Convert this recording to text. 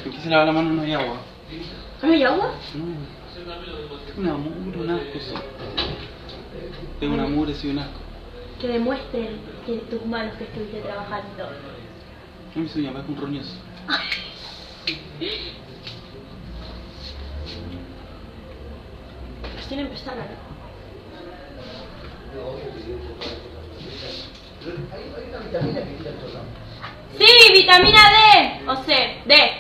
Aquí se lava la mano, no hay agua. ¿No hay agua? No. Una mugre, un asco, sí. Tengo una mugre, sí, un asco. Que demuestren que tus manos que estuviste trabajando. No me sueña, parece un roñoso. Recién empezaron. Sí, vitamina D. O C, D.